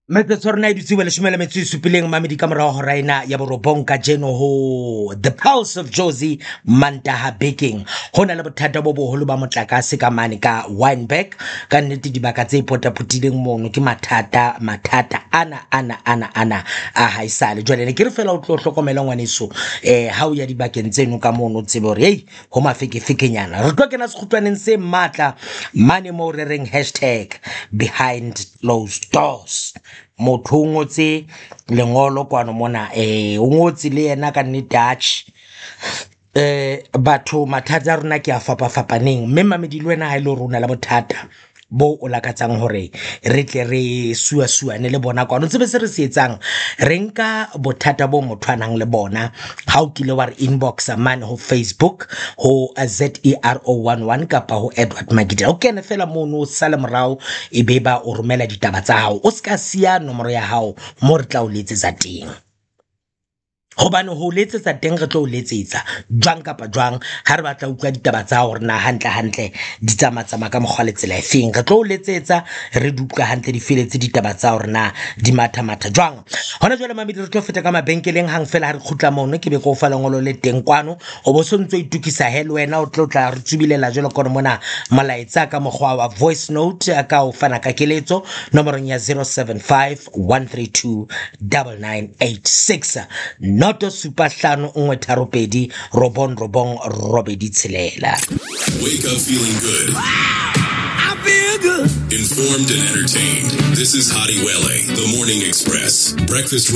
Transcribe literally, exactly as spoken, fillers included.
Metsotso rena e ditsewe leshome le metso e supileng mamedi ka morao ho raena ya borobong ka jeno ho The Pulse of Jozi Mantaha Baking. Ho na le bothata bo boholo ba motlakase ka mane ka Wynberg, ka nnete dibaka tse potapotileng mono ke mathata mathata ana ana ana ana a haisale. Jwale ne ke re fela o tlo hlokomela ngwaneso eh ha o ya dibakeng tseno ka mono tsebe hore hey ho mafekefekenyana re tlo kena sekhutlwaneng se matla mane mo re reng hashtag behind closed doors. Motho o ngotse lengolo kwano mona eh o ngotse le yena ka nne Dutch eh batho mathata a rona ke a fapa fapaneng mme mamedi le wena ha ile rona la bothata bo o lakatsang hore re tle re sua suane le bona kwano tsebe se re se etsang re nka bothata bo motho anang le bona ha o kile wa re inbox man ho Facebook ho Z E R O one one kapa ho Edward Magidela o kene fela mono sale morao e beba o romela ditaba tsa hao o ska sia nomoro ya hao mo re tla o letsetsa teng hobane ho letsetsa teng re tlo o letsetsa jwang kapa jwang ha re batla utlwa ditaba tsa hore na hantle hantle di tsamatsama ka mokgwa le tsela e feng re tlo o letsetsa re dupla hantle di feletse ditaba tsa hore na di matha matha jwang hona jwale mamedi re tlo feta ka mabenkeleng hang fela ha re khutla mono ke be go fa lengolo le teng kwano o bo so ntse o itukisa hell wena o tlo tla re tsubilela jwalo ka mona malaetsa ka mokgwa wa voice note ka o fana ka keletso nomorong ya zero seven five one three two nine nine eight six noto supa hlano nngwe tharo pedi robon robong robedi tshelela. Wake up feeling good. I feel good. Informed and entertained. This is Hadi Wele, The Morning Express. Breakfast